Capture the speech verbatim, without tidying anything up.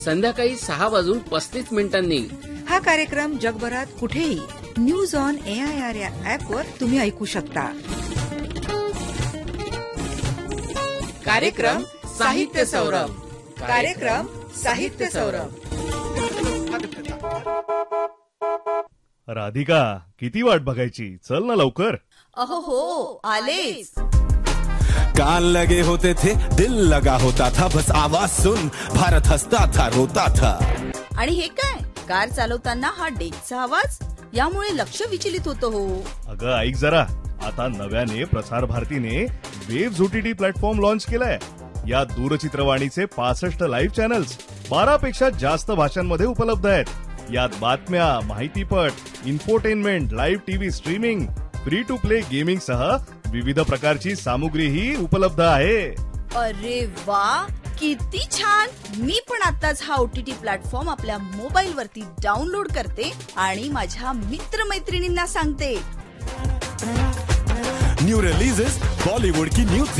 संध्याकाळी सहा वाजून पस्तीस मिनिटांनी. हा कार्यक्रम जगभरात कुठेही news on A I R या ऍपवर तुम्ही ऐकू शकता. कार्यक्रम साहित्य सौरभ. कार्यक्रम साहित्य सौरभ. राधिका, किती वाट बघायची? चल ना लवकर. अहो हो, आलेच. कान लगे होते थे, दिल लगा होता था, बस आवाज सुन भारत हंसता था, रोता था. आणि हे काय, कार चालवताना हा डेकचा आवाज, यामुळे लक्ष विचलित होतं हो. अगं ऐक जरा, आता नव्याने प्रसार भारतीने वेव्ह ओटीटी प्लॅटफॉर्म लॉन्च केलाय. या दूरचित्रवाणीचे पासष्ट लाईव्ह चॅनल्स बारा पेक्षा जास्त भाषांमध्ये उपलब्ध आहेत. यात बातम्या, माहितीपट, infotainment, live TV streaming, free to play gaming सह विविध प्रकारची सामुग्रीही उपलब्ध आहे. अरे वा, किती छान. मी पण आताच हा ओटीटी प्लॅटफॉर्म आपल्या मोबाईल वरती डाउनलोड करते आणि माझ्या मित्रमैत्रिणींना सांगते. न्यू रिलीजेस, बॉलीवुड की न्यू